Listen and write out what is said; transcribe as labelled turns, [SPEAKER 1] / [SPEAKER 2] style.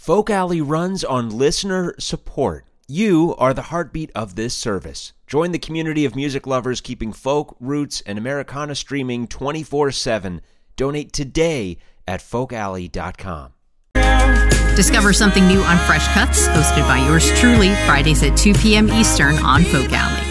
[SPEAKER 1] Folk Alley runs on listener support. You are the heartbeat of this service. Join the community of music lovers keeping folk, roots, and Americana streaming 24/7. Donate today at folkalley.com.
[SPEAKER 2] Discover something new on Fresh Cuts, hosted by yours truly, Fridays at 2 p.m. Eastern on Folk Alley.